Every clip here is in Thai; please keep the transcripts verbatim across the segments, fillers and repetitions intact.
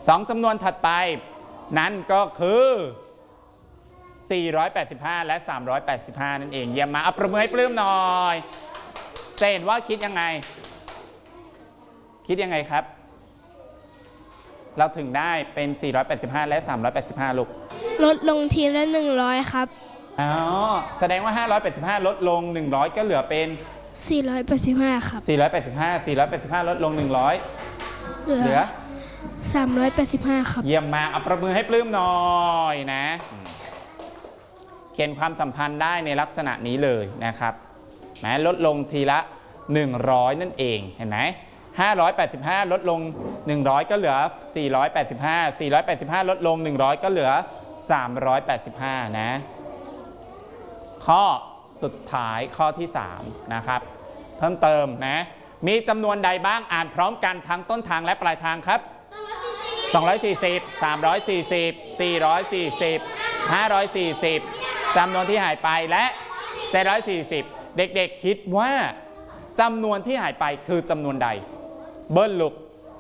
สองจำนวนถัดไปนั่นก็คือสี่ร้อยแปดสิบห้าและสามร้อยแปดสิบห้านั่นเองเยี่ยมมากเอาประมือให้ปลื้มหน่อยจะเห็นว่าคิดยังไงคิดยังไงครับเราถึงได้เป็นสี่ร้อยแปดสิบห้าและสามร้อยแปดสิบห้าลูกลดลงทีละหนึ่งร้อยครับอ๋อแสดงว่าห้าร้อยแปดสิบห้าลดลงหนึ่งร้อยก็เหลือเป็นสี่ร้อยแปดสิบห้าครับสี่ร้อยแปดสิบห้า สี่ร้อยแปดสิบห้าลดลงหนึ่งร้อยเหลือสามร้อยแปดสิบห้าครับเยี่ยมมากเอาประมือให้ปลื้มหน่อยนะเขียนความสัมพันธ์ได้ในลักษณะนี้เลยนะครับนะลดลงทีละหนึ่งร้อยนั่นเองเห็นไหมห้าร้อยแปดสิบห้าลดลงหนึ่งร้อยก็เหลือสี่ร้อยแปดสิบห้า สี่ร้อยแปดสิบห้าลดลงหนึ่งร้อยก็เหลือสามร้อยแปดสิบห้านะข้อสุดท้ายข้อที่สามนะครับเพิ่มเติมนะมีจำนวนใดบ้างอ่านพร้อมกันทั้งต้นทางและปลายทางครับสองร้อยสี่สิบ สามร้อยสี่สิบ สี่ร้อยสี่สิบ ห้าร้อยสี่สิบจำนวนที่หายไปและเจ็ดร้อยสี่สิบเด็กๆคิดว่าจำนวนที่หายไปคือจำนวนใดเบิ้ลลูก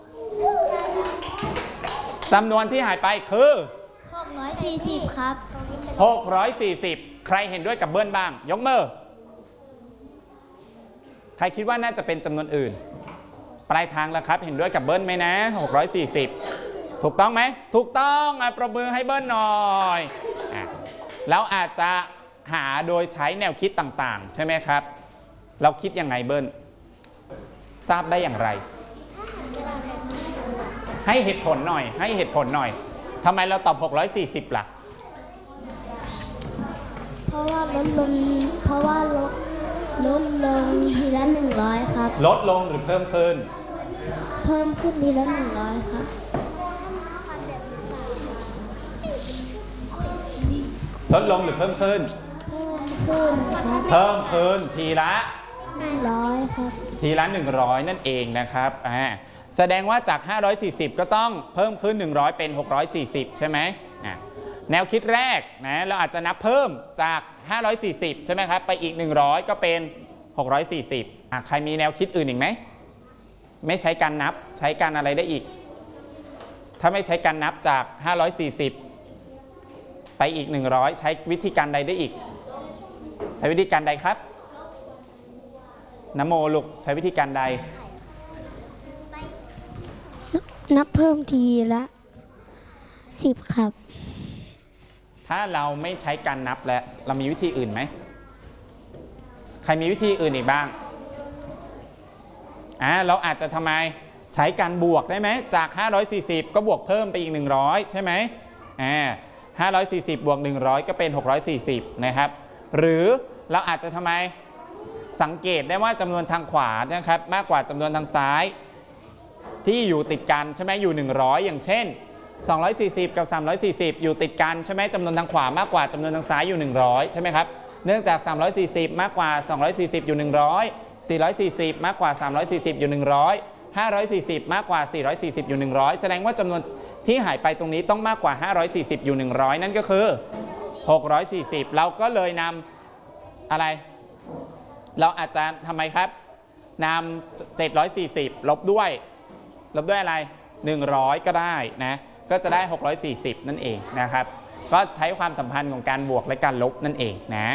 จำนวนที่หายไปคือหกร้อยสี่สิบครับหกร้อยสี่สิบใครเห็นด้วยกับเบิ้ลบ้างยกมือใครคิดว่าน่าจะเป็นจำนวนอื่นปลายทางแล้วครับเห็นด้วยกับเบิ้ลไหมนะหกร้อยสี่สิบถูกต้องไหมถูกต้องอ่ะประมือให้เบิ้ลหน่อยอ่ะแล้วอาจจะหาโดยใช้แนวคิดต่างๆใช่ไหมครับเราคิดยังไงเบิ้ลทราบได้อย่างไรให้เหตุผลหน่อยให้เหตุผลหน่อยทำไมเราตอบหกร้อยสี่สิบล่ะเพราะว่าลดลงเพราะว่าลดลดลงทีละหนึ่งร้อยครับลดลงหรือเพิ่มขึ้นเพิ่มขึ้นทีละหนึ่งร้อยครับลดลงหรือเพิ่มขึ้นเพิ่มขึ้นครับเพิ่มขึ้นทีละหนึ่งร้อยครับทีละหนึ่งร้อยนั่นเองนะครับอ่าแสดงว่าจากห้าร้อยสี่สิบก็ต้องเพิ่มขึ้นหนึ่งร้อยเป็นหกร้อยสี่สิบใช่ไหมอ่าแนวคิดแรกนะเราอาจจะนับเพิ่มจากห้าร้อยสี่สิบใช่ไหมครับไปอีกหนึ่งร้อยก็เป็นหกร้อยสี่สิบอ่ะใครมีแนวคิดอื่นอีกไหมไม่ใช้การนับใช้การอะไรได้อีกถ้าไม่ใช้การนับจากห้าร้อยสี่สิบไปอีกหนึ่งร้อยใช้วิธีการใดได้อีกใช้วิธีการใดครับนโมลูกใช้วิธีการใดนับเพิ่มทีละสิบครับถ้าเราไม่ใช้การนับแล้วเรามีวิธีอื่นไหมใครมีวิธีอื่นอีกบ้างอ่าเราอาจจะทำไมใช้การบวกได้ไหมจากห้าร้อยสี่สิบก็บวกเพิ่มไปอีกหนึ่งร้อยใช่ไหมอ่าห้าร้อยสี่สิบบวกหนึ่งร้อยก็เป็นหกร้อยสี่สิบนะครับหรือเราอาจจะทำไมสังเกตได้ว่าจำนวนทางขวานะครับมากกว่าจำนวนทางซ้ายที่อยู่ติดกันใช่ไหมอยู่หนึ่งร้อยอย่างเช่นสองร้อยสี่สิบกับสามร้อยสี่สิบอยู่ติดกันใช่ไหมจำนวนทางขวามากกว่าจำนวนทางซ้ายอยู่หนึ่งร้อยใช่ไหมครับเนื่องจากสามร้อยสี่สิบมากกว่าสองร้อยสี่สิบอยู่หนึ่งร้อย สี่ร้อยสี่สิบมากกว่าสามร้อยสี่สิบอยู่หนึ่งร้อย ห้าร้อยสี่สิบมากกว่าสี่ร้อยสี่สิบอยู่หนึ่งร้อยแสดงว่าจำนวนที่หายไปตรงนี้ต้องมากกว่าห้าร้อยสี่สิบอยู่หนึ่งร้อยนั่นก็คือหกร้อยสี่สิบเราก็เลยนำอะไรเราอาจจะทำไมครับนำเจ็ดร้อยสี่สิบลบด้วยลบด้วยอะไรหนึ่งร้อยก็ได้นะก็จะได้หกร้อยสี่สิบนั่นเองนะครับก็ใช้ความสัมพันธ์ของการบวกและการลบนั่นเองนะ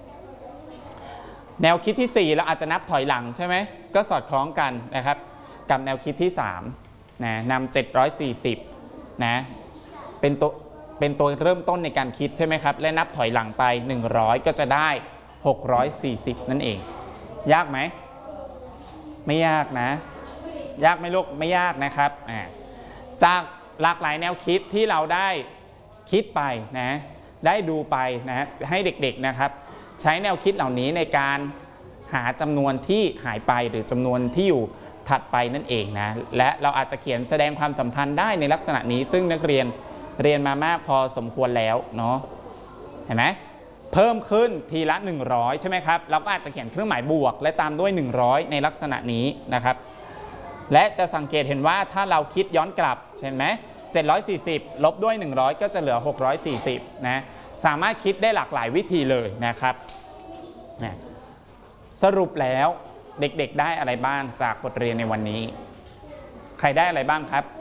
แนวคิดที่สี่เราอาจจะนับถอยหลังใช่ไหมก็สอดคล้องกันนะครับกับแนวคิดที่สามนะนำเจ็ดร้อยสี่สิบนะเป็นตัวเป็นตัวเริ่มต้นในการคิดใช่ไหมครับและนับถอยหลังไปหนึ่งร้อยก็จะได้หกร้อยสี่สิบนั่นเองยากไหมไม่ยากนะยากไหมลูกไม่ยากนะครับจากหลากหลายแนวคิดที่เราได้คิดไปนะได้ดูไปนะให้เด็กๆนะครับใช้แนวคิดเหล่านี้ในการหาจำนวนที่หายไปหรือจำนวนที่อยู่ถัดไปนั่นเองนะและเราอาจจะเขียนแสดงความสัมพันธ์ได้ในลักษณะนี้ซึ่งนักเรียนเรียนมามากพอสมควรแล้วเนาะเห็นไหมเพิ่มขึ้นทีละหนึ่งร้อยใช่ไหมครับเราก็อาจจะเขียนเครื่องหมายบวกและตามด้วยหนึ่งร้อยในลักษณะนี้นะครับและจะสังเกตเห็นว่าถ้าเราคิดย้อนกลับใช่ไหมเจ็ดร้อยสี่สิบลบด้วยหนึ่งร้อยก็จะเหลือหกร้อยสี่สิบนะสามารถคิดได้หลากหลายวิธีเลยนะครับนะสรุปแล้วเด็กๆได้อะไรบ้างจากบทเรียนในวันนี้ใครได้อะไรบ้างครับ